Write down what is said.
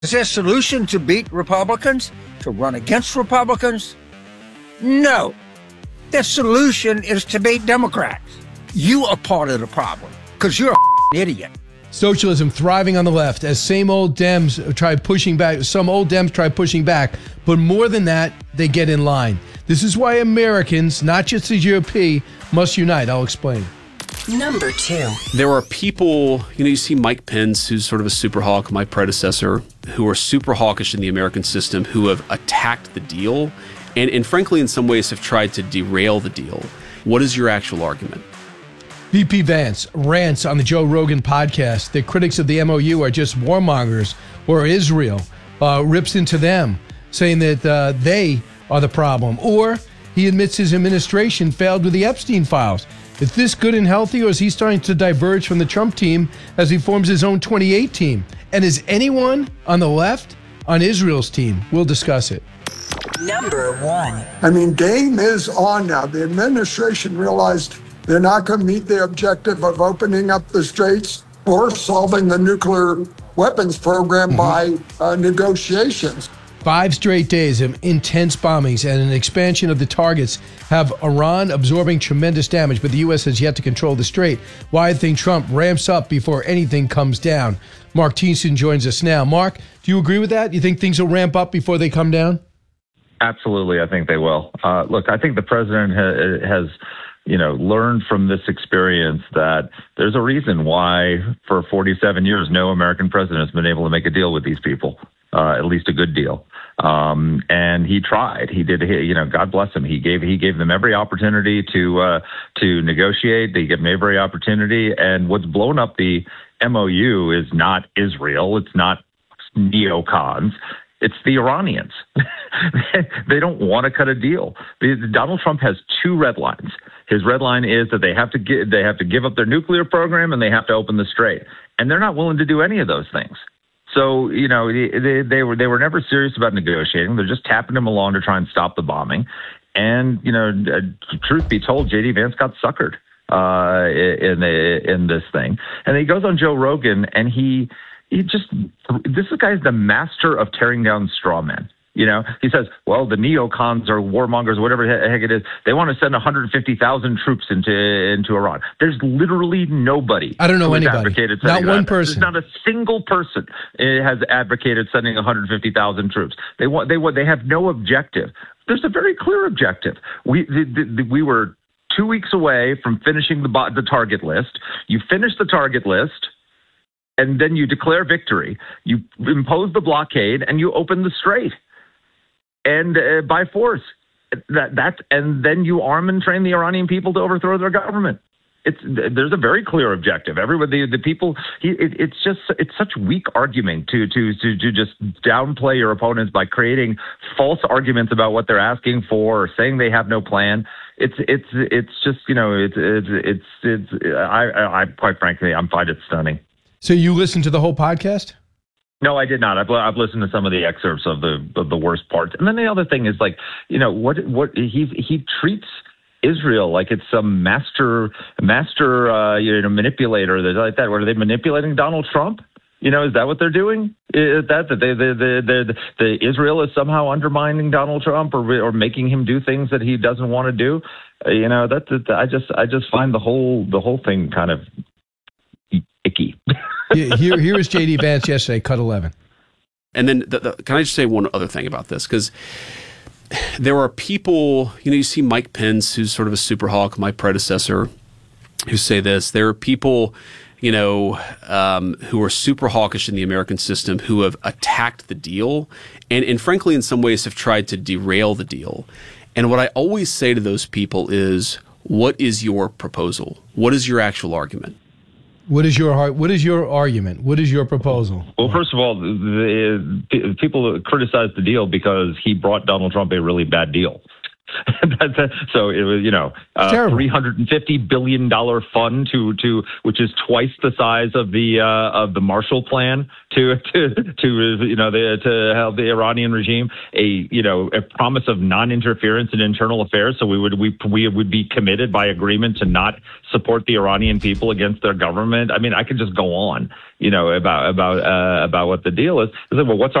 Is there a solution to beat Republicans, to run against Republicans? No. The solution is to beat Democrats. You are part of the problem because you're an idiot. Socialism thriving on the left as some old Dems try pushing back, but more than that, they get in line. This is why Americans, not just the GOP, must unite. I'll explain. Number 2. There are people, you see Mike Pence, who's sort of a super hawk, my predecessor, who are super hawkish in the American system, who have attacked the deal and frankly, in some ways, have tried to derail the deal. What is your actual argument? VP Vance rants on the Joe Rogan podcast that critics of the MOU are just warmongers, or Israel rips into them, saying that they are the problem. Or he admits his administration failed with the Epstein files. Is this good and healthy, or is he starting to diverge from the Trump team as he forms his own 28 team? And is anyone on the left on Israel's team? We'll discuss it. Number 1. I mean, game is on now. The administration realized they're not going to meet the objective of opening up the straits or solving the nuclear weapons program by negotiations. 5 straight days of intense bombings and an expansion of the targets have Iran absorbing tremendous damage, but the U.S. has yet to control the strait. Why I think Trump ramps up before anything comes down. Mark Thiessen joins us now. Mark, do you agree with that? You think things will ramp up before they come down? Absolutely, I think they will. Look, I think the president has learned from this experience that there's a reason why for 47 years no American president has been able to make a deal with these people, at least a good deal. And he tried. He did. God bless him. He gave them every opportunity to negotiate. They gave them every opportunity. And what's blown up the MOU is not Israel. It's not neocons. It's the Iranians. They don't want to cut a deal. Donald Trump has 2 red lines. His red line is that they have to give up their nuclear program and they have to open the strait. And they're not willing to do any of those things. So, they were never serious about negotiating. They're just tapping him along to try and stop the bombing. And, truth be told, J.D. Vance got suckered in this thing. And he goes on Joe Rogan and this guy is the master of tearing down straw men. He says, well, the neocons or warmongers, whatever the heck it is, they want to send 150,000 troops into Iran. There's literally nobody. I don't know anybody. Not one person. There's not a single person has advocated sending 150,000 troops. They have no objective. There's a very clear objective. We were 2 weeks away from finishing the target list. You finish the target list, and then you declare victory. You impose the blockade, and you open the strait. And by force, and then you arm and train the Iranian people to overthrow their government. There's a very clear objective. Everybody, the people, it's such weak argument to just downplay your opponents by creating false arguments about what they're asking for or saying they have no plan. I quite frankly, I find it stunning. So you listened to the whole podcast? No, I did not. I've listened to some of the excerpts of the worst parts. And then the other thing is what he treats Israel like it's some master manipulator that's like that. What are they manipulating Donald Trump? Is that what they're doing? Is that the Israel is somehow undermining Donald Trump or making him do things that he doesn't want to do? I just find the whole thing kind of icky. Here is J.D. Vance yesterday, cut 11. And then can I just say one other thing about this? Because there are people, you see Mike Pence, who's sort of a super hawk, my predecessor, who say this. There are people, who are super hawkish in the American system who have attacked the deal and frankly, in some ways, have tried to derail the deal. And what I always say to those people is, what is your proposal? What is your actual argument? What is your argument? What is your proposal? Well, first of all, the people criticize the deal because he brought Donald Trump a really bad deal. So it was, $350 billion fund to which is twice the size of the Marshall Plan to help the Iranian regime. A promise of non-interference in internal affairs. So we would be committed by agreement to not support the Iranian people against their government. I mean, I could just go on, about what the deal is. I said, well, what's